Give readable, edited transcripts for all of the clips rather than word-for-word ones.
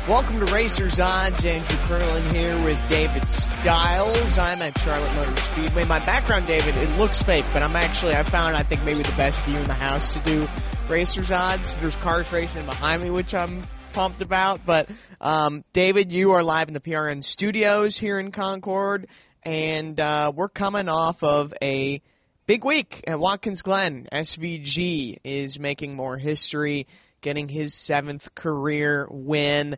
Welcome to Racers Odds. Andrew Curlin here with David Stiles. I'm at Charlotte Motor Speedway. My background, David, it looks fake, but I found, I think, maybe the best view in the house to do Racers Odds. There's cars racing behind me, which I'm pumped about. But, David, you are live in the PRN studios here in Concord, and we're coming off of a big week at Watkins Glen. SVG is making more history, getting his 7th career win.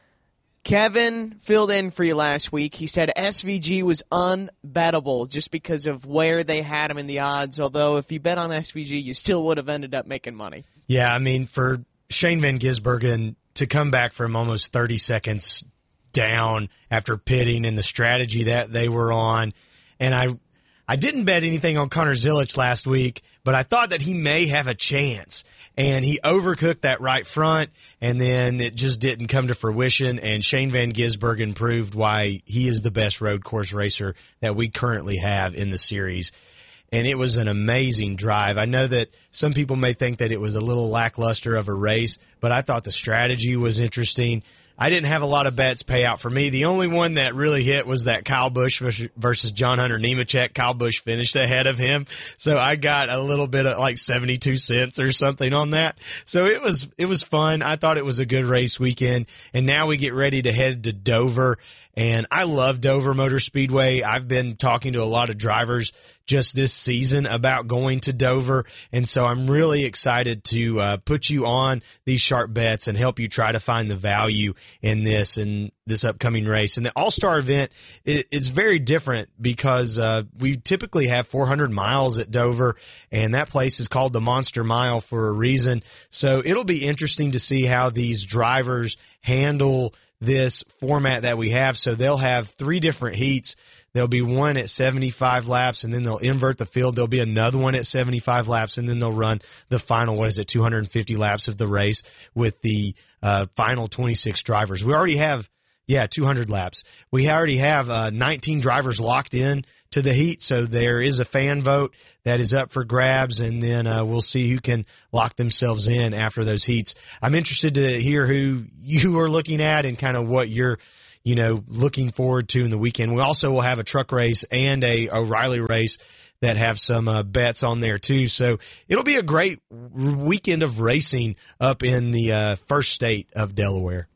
Kevin filled in for you last week. He said SVG was unbettable just because of where they had him in the odds, although if you bet on SVG, you still would have ended up making money. Yeah, I mean, for Shane Van Gisbergen to come back from almost 30 seconds down after pitting and the strategy that they were on, and I didn't bet anything on Connor Zilisch last week, but I thought that he may have a chance. And he overcooked that right front, and then it just didn't come to fruition, and Shane Van Gisbergen proved why he is the best road course racer that we currently have in the series. And it was an amazing drive. I know that some people may think that it was a little lackluster of a race, but I thought the strategy was interesting. I didn't have a lot of bets pay out for me. The only one that really hit was that Kyle Busch versus John Hunter Nemechek. Kyle Busch finished ahead of him, so I got a little bit of like 72 cents or something on that. So it was fun. I thought it was a good race weekend, and now we get ready to head to Dover. And I love Dover Motor Speedway. I've been talking to a lot of drivers just this season about going to Dover, and so I'm really excited to put you on these sharp bets and help you try to find the value in this upcoming race. And the All-Star event is very different because we typically have 400 miles at Dover, and that place is called the Monster Mile for a reason. So it'll be interesting to see how these drivers handle this format that we have. So they'll have 3 different heats. There'll be one at 75 laps, and then they'll invert the field. There'll be another one at 75 laps, and then they'll run the final, 250 laps of the race with the final 26 drivers. We already have 200 laps. We already have 19 drivers locked in to the heat, so there is a fan vote that is up for grabs, and then we'll see who can lock themselves in after those heats. I'm interested to hear who you are looking at and kind of what you're looking forward to in the weekend. We also will have a truck race and a O'Reilly race that have some bets on there too. So it'll be a great weekend of racing up in the first state of Delaware.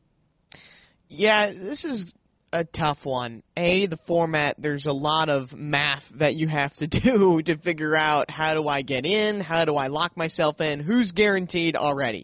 Yeah, this is a tough one. The format, there's a lot of math that you have to do to figure out how do I get in, how do I lock myself in, who's guaranteed already.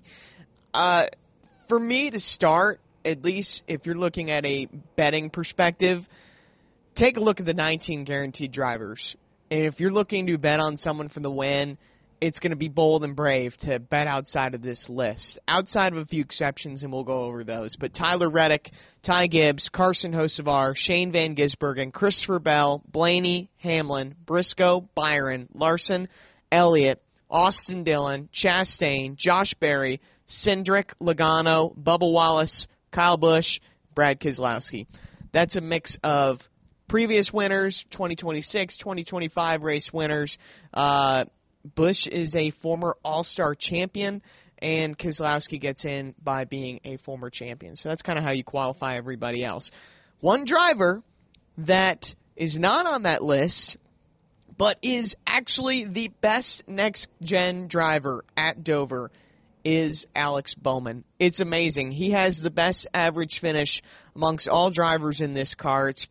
For me to start, at least if you're looking at a betting perspective, take a look at the 19 guaranteed drivers. And if you're looking to bet on someone for the win, it's going to be bold and brave to bet outside of this list. Outside of a few exceptions, and we'll go over those. But Tyler Reddick, Ty Gibbs, Carson Hocevar, Shane Van Gisbergen, Christopher Bell, Blaney, Hamlin, Briscoe, Byron, Larson, Elliott, Austin Dillon, Chastain, Josh Berry, Cindric, Logano, Bubba Wallace, Kyle Busch, Brad Keselowski. That's a mix of previous winners, 2026, 2025 race winners. Busch is a former All-Star champion, and Keselowski gets in by being a former champion. So that's kind of how you qualify everybody else. One driver that is not on that list, but is actually the best next-gen driver at Dover, is Alex Bowman. It's amazing. He has the best average finish amongst all drivers in this car. It's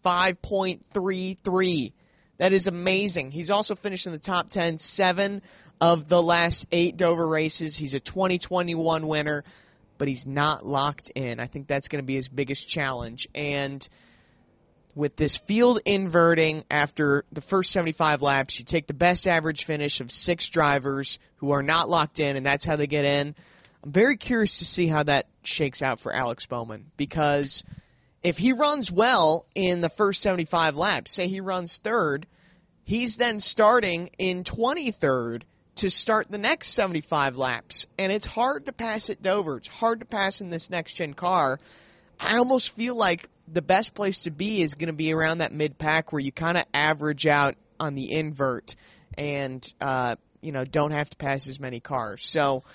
5.33. That is amazing. He's also finished in the top 10 7 of the last 8 Dover races. He's a 2021 winner, but he's not locked in. I think that's going to be his biggest challenge. And with this field inverting after the first 75 laps, you take the best average finish of 6 drivers who are not locked in, and that's how they get in. I'm very curious to see how that shakes out for Alex Bowman, because if he runs well in the first 75 laps, say he runs third, he's then starting in 23rd to start the next 75 laps. And it's hard to pass at Dover. It's hard to pass in this next-gen car. I almost feel like the best place to be is going to be around that mid-pack where you kind of average out on the invert and, don't have to pass as many cars. So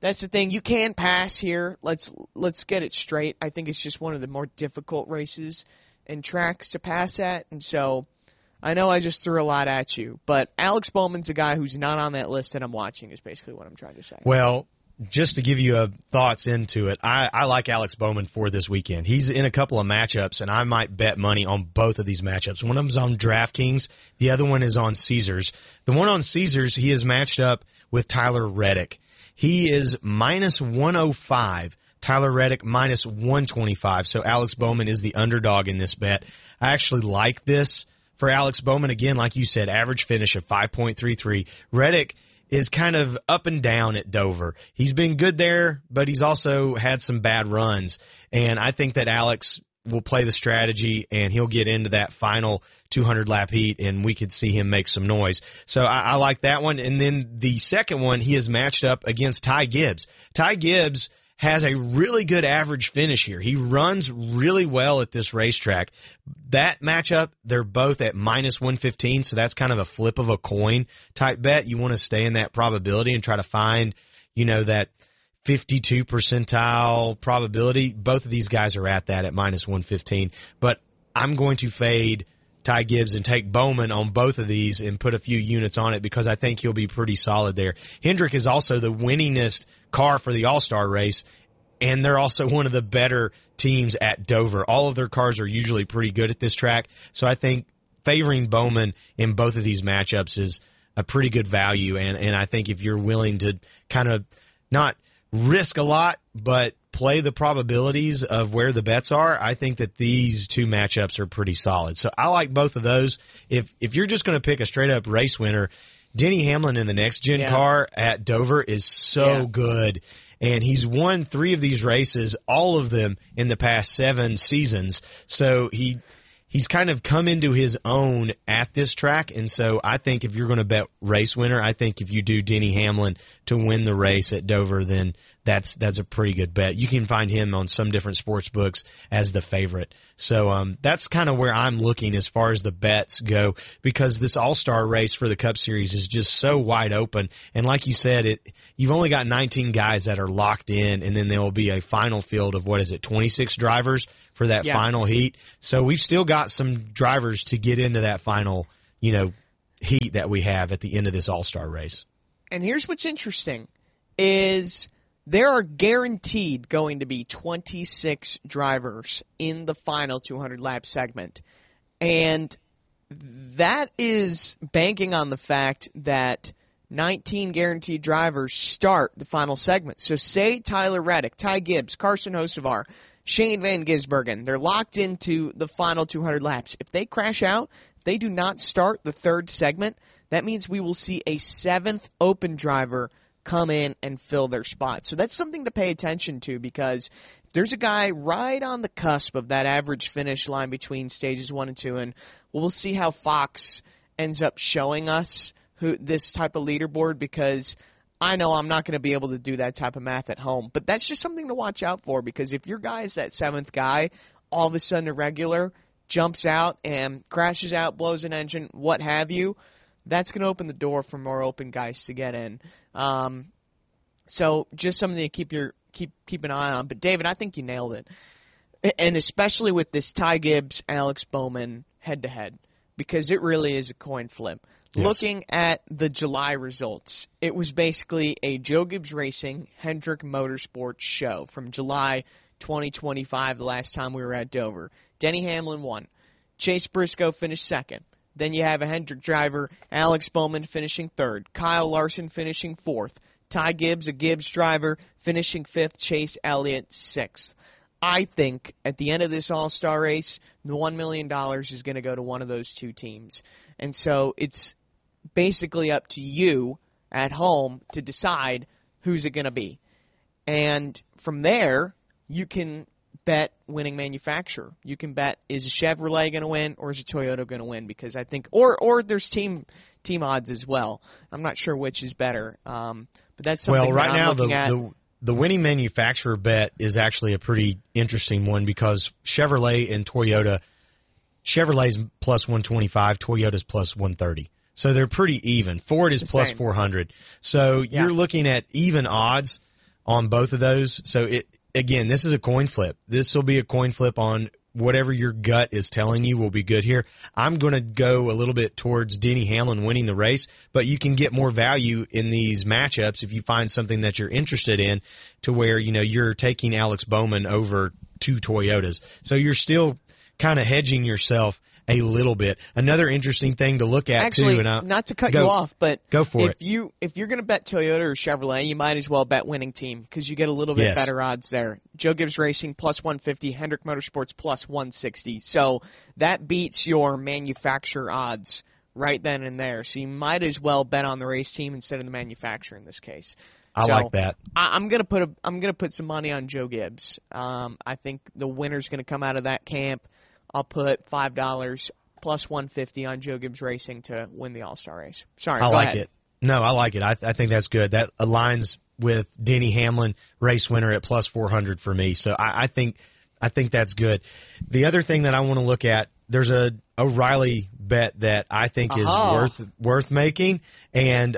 That's the thing. You can pass here. Let's get it straight. I think it's just one of the more difficult races and tracks to pass at. And so I know I just threw a lot at you, but Alex Bowman's a guy who's not on that list that I'm watching is basically what I'm trying to say. Well, just to give you thoughts into it, I like Alex Bowman for this weekend. He's in a couple of matchups, and I might bet money on both of these matchups. One of them's on DraftKings. The other one is on Caesars. The one on Caesars, he is matched up with Tyler Reddick. He is minus 105. Tyler Reddick minus 125. So Alex Bowman is the underdog in this bet. I actually like this for Alex Bowman. Again, like you said, average finish of 5.33. Reddick is kind of up and down at Dover. He's been good there, but he's also had some bad runs. And I think that Alex will play the strategy, and he'll get into that final 200-lap heat, and we could see him make some noise. So I like that one. And then the second one, he is matched up against Ty Gibbs. Ty Gibbs has a really good average finish here. He runs really well at this racetrack. That matchup, they're both at minus 115, so that's kind of a flip of a coin type bet. You want to stay in that probability and try to find, that 52 percentile probability. Both of these guys are at that at minus 115. But I'm going to fade Ty Gibbs and take Bowman on both of these and put a few units on it because I think he'll be pretty solid there. Hendrick is also the winningest car for the All-Star race, and they're also one of the better teams at Dover. All of their cars are usually pretty good at this track, so I think favoring Bowman in both of these matchups is a pretty good value, and I think if you're willing to kind of not risk a lot, but play the probabilities of where the bets are, I think that these two matchups are pretty solid. So I like both of those. If you're just going to pick a straight-up race winner, Denny Hamlin in the next-gen car at Dover is so good. And he's won 3 of these races, all of them in the past 7 seasons. So he's kind of come into his own at this track, and so I think if you're going to bet race winner, I think if you do Denny Hamlin to win the race at Dover, then that's a pretty good bet. You can find him on some different sports books as the favorite. So that's kind of where I'm looking as far as the bets go, because this All-Star race for the Cup Series is just so wide open. And like you said, you've only got 19 guys that are locked in, and then there will be a final field of, 26 drivers for that final heat. So we've still got some drivers to get into that final, heat that we have at the end of this All-Star race. And here's what's interesting is there are guaranteed going to be 26 drivers in the final 200-lap segment. And that is banking on the fact that 19 guaranteed drivers start the final segment. So say Tyler Reddick, Ty Gibbs, Carson Hocevar, Shane Van Gisbergen, they're locked into the final 200 laps. If they crash out, they do not start the third segment, that means we will see a 7th open driver come in and fill their spot. So that's something to pay attention to, because if there's a guy right on the cusp of that average finish line between stages 1 and 2, and we'll see how Fox ends up showing us this type of leaderboard, because I know I'm not going to be able to do that type of math at home. But that's just something to watch out for, because if your guy is that 7th guy, all of a sudden a regular jumps out and crashes out, blows an engine, what have you, that's going to open the door for more open guys to get in. So just something to keep an eye on. But, David, I think you nailed it. And especially with this Ty Gibbs, Alex Bowman head-to-head, because it really is a coin flip. Yes. Looking at the July results, it was basically a Joe Gibbs Racing Hendrick Motorsports show from July 2025, the last time we were at Dover. Denny Hamlin won. Chase Briscoe finished 2nd. Then you have a Hendrick driver, Alex Bowman, finishing 3rd. Kyle Larson finishing 4th. Ty Gibbs, a Gibbs driver, finishing 5th. Chase Elliott, 6th. I think at the end of this All-Star race, the $1 million is going to go to one of those two teams. And so it's basically up to you at home to decide who's it going to be. And from there, you can bet winning manufacturer. You can bet, is a Chevrolet going to win or is a Toyota going to win? Because I think, or there's team odds as well. I'm not sure which is better. But that's something right that I'm looking at. The winning manufacturer bet is actually a pretty interesting one, because Chevrolet and Toyota, Chevrolet's plus 125, Toyota's plus 130. So they're pretty even. Ford is plus 400. So you're looking at even odds on both of those. So again, this is a coin flip. This will be a coin flip on whatever your gut is telling you will be good here. I'm going to go a little bit towards Denny Hamlin winning the race, but you can get more value in these matchups if you find something that you're interested in to where, you're taking Alex Bowman over 2 Toyotas. So you're still kind of hedging yourself a little bit. Another interesting thing to look at actually, too. And not to cut you off, but go for it. If you're going to bet Toyota or Chevrolet, you might as well bet winning team because you get a little bit better odds there. Joe Gibbs Racing plus 150, Hendrick Motorsports plus 160. So that beats your manufacturer odds right then and there. So you might as well bet on the race team instead of the manufacturer in this case. I like that. I'm gonna put some money on Joe Gibbs. I think the winner's gonna come out of that camp. I'll put $5 plus 150 on Joe Gibbs Racing to win the All-Star race. Sorry, I like ahead. it. No, I like it. I think that's good. That aligns with Denny Hamlin, race winner at plus 400 for me. So I think that's good. The other thing that I want to look at, there's a O'Reilly bet that I think is worth making, and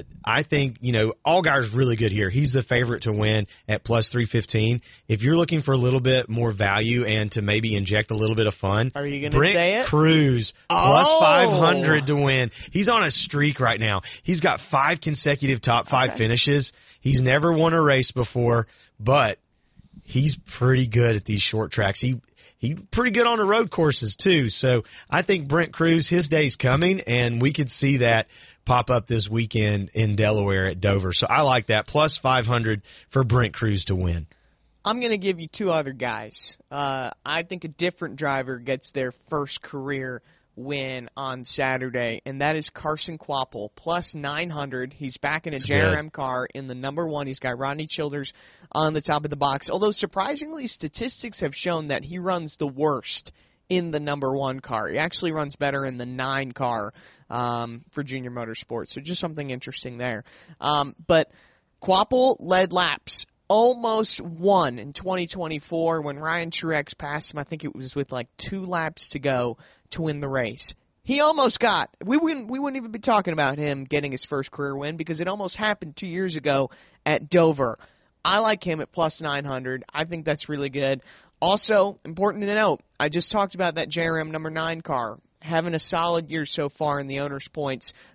I think Allgaier's really good here. He's the favorite to win at plus 315. If you're looking for a little bit more value and to maybe inject a little bit of fun, are you going to say it? Cruz plus 500 to win. He's on a streak right now. He's got 5 consecutive top 5 finishes. He's never won a race before, but he's pretty good at these short tracks. He's pretty good on the road courses, too. So I think Brent Cruz, his day's coming, and we could see that pop up this weekend in Delaware at Dover. So I like that. Plus 500 for Brent Cruz to win. I'm going to give you 2 other guys. I think a different driver gets their first career win on Saturday, and that is Carson Kvapil, plus 900. He's back in a JRM car in the number 1. He's got Rodney Childers on the top of the box, although surprisingly statistics have shown that he runs the worst in the number 1 car. He actually runs better in the 9 car for Junior Motorsports, so just something interesting there. But Kvapil led laps. Almost won in 2024 when Ryan Truex passed him. I think it was with like 2 laps to go to win the race. He almost got. We wouldn't even be talking about him getting his first career win because it almost happened 2 years ago at Dover. I like him at plus 900. I think that's really good. Also, important to note, I just talked about that JRM number 9 car having a solid year so far in the owner's points.